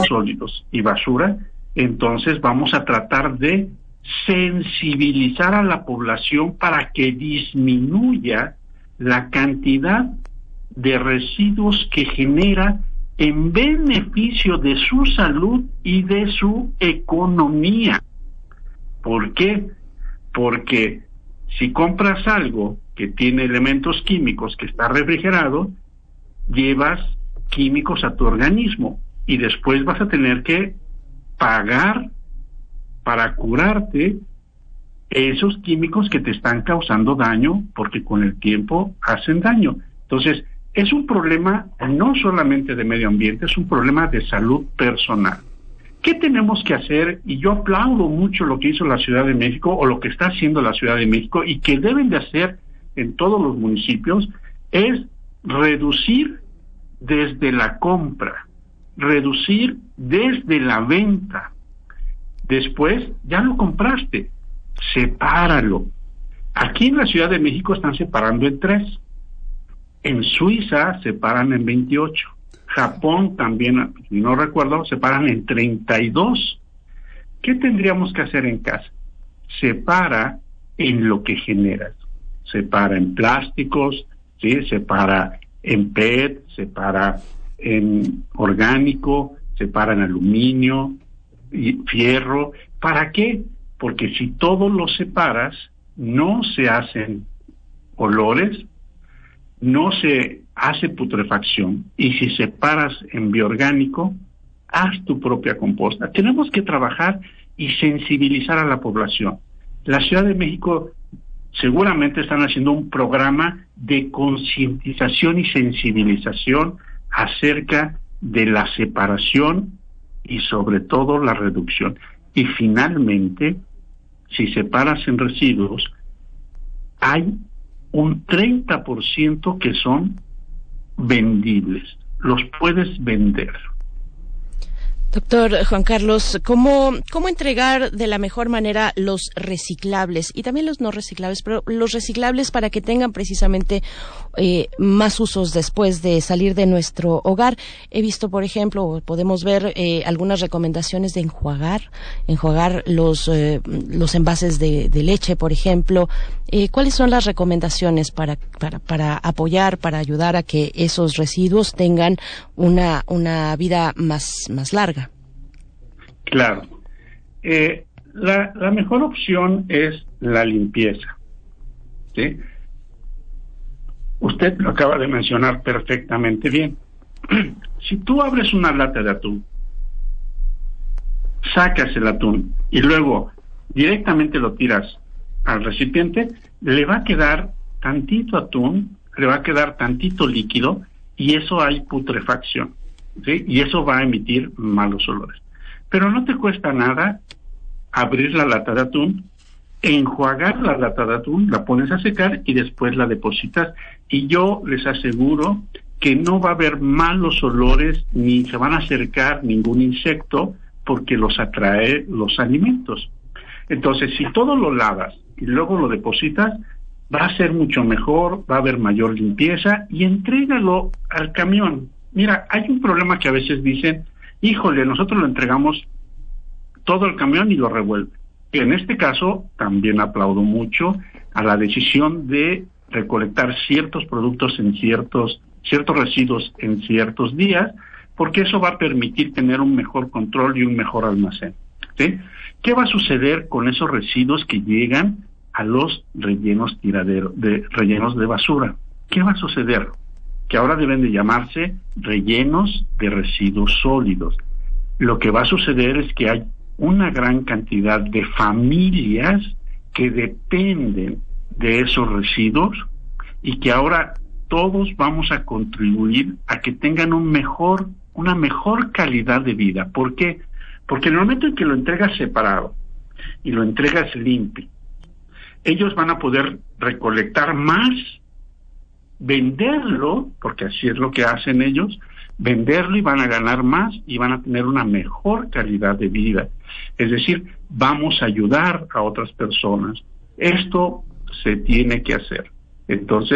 residuos sólidos y basura, entonces vamos a tratar de sensibilizar a la población para que disminuya la cantidad de residuos que genera en beneficio de su salud y de su economía. ¿Por qué? Porque si compras algo que tiene elementos químicos, que está refrigerado, llevas químicos a tu organismo y después vas a tener que pagar para curarte esos químicos que te están causando daño, porque con el tiempo hacen daño. Entonces, es un problema no solamente de medio ambiente, es un problema de salud personal. ¿Qué tenemos que hacer? Y yo aplaudo mucho lo que hizo la Ciudad de México, o lo que está haciendo la Ciudad de México, y que deben de hacer en todos los municipios, es reducir desde la compra, reducir desde la venta. Después, ya lo compraste, sepáralo. Aquí en la Ciudad de México están separando en 3. En Suiza separan en 28. Japón también, si no recuerdo, separan en 32. ¿Qué tendríamos que hacer en casa? Separa en lo que generas. Separa en plásticos, ¿sí? Separa en PET, separa en orgánico, separa en aluminio y fierro. ¿Para qué? Porque si todo lo separas, no se hacen olores, no se hace putrefacción, y si separas en bioorgánico, haz tu propia composta. Tenemos que trabajar y sensibilizar a la población. La Ciudad de México seguramente están haciendo un programa de concientización y sensibilización acerca de la separación y sobre todo la reducción. Y finalmente, si separas en residuos, hay un 30% que son vendibles, los puedes vender. Doctor Juan Carlos, ¿cómo entregar de la mejor manera los reciclables y también los no reciclables, pero los reciclables para que tengan precisamente más usos después de salir de nuestro hogar? He visto, por ejemplo, podemos ver algunas recomendaciones de enjuagar los envases de leche, por ejemplo. ¿Cuáles son las recomendaciones para apoyar, para ayudar a que esos residuos tengan una vida más larga? Claro. La mejor opción es la limpieza, ¿sí? Usted lo acaba de mencionar perfectamente bien. Si tú abres una lata de atún, sacas el atún y luego directamente lo tiras al recipiente, le va a quedar tantito atún, le va a quedar tantito líquido, y eso hay putrefacción, ¿sí? Y eso va a emitir malos olores. Pero no te cuesta nada abrir la lata de atún, enjuagar la lata de atún, la pones a secar y después la depositas, y yo les aseguro que no va a haber malos olores ni se van a acercar ningún insecto, porque los atrae los alimentos. Entonces, si todo lo lavas y luego lo depositas, va a ser mucho mejor, va a haber mayor limpieza, y entrégalo al camión. Mira, hay un problema que a veces dicen, híjole, nosotros lo entregamos todo el camión y lo revuelve. En este caso, también aplaudo mucho a la decisión de recolectar ciertos productos en ciertos residuos en ciertos días, porque eso va a permitir tener un mejor control y un mejor almacén, ¿sí? ¿Qué va a suceder con esos residuos que llegan a los rellenos rellenos de basura? ¿Qué va a suceder? Que ahora deben de llamarse rellenos de residuos sólidos. Lo que va a suceder es que hay una gran cantidad de familias que dependen de esos residuos, y que ahora todos vamos a contribuir a que tengan una mejor calidad de vida. ¿Por qué? Porque en el momento en que lo entregas separado y lo entregas limpio, ellos van a poder recolectar más, venderlo, porque así es lo que hacen ellos, venderlo, y van a ganar más y van a tener una mejor calidad de vida. Es decir, vamos a ayudar a otras personas. Esto se tiene que hacer. Entonces,